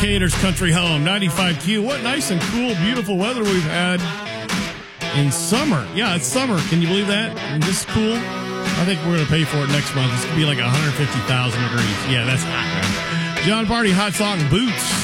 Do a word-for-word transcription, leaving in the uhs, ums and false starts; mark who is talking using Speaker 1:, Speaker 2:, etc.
Speaker 1: Decatur's Country Home, ninety-five Q. What nice and cool, beautiful weather we've had in summer. Yeah, it's summer. Can you believe that? And this is cool. I think we're going to pay for it next month. It's going to be like one hundred fifty thousand degrees. Yeah, that's hot, man. John Party, Hot Song Boots.